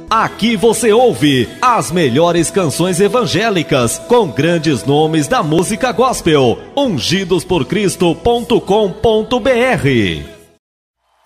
Aqui você ouve as melhores canções evangélicas com grandes nomes da música gospel. Ungidosporcristo.com.br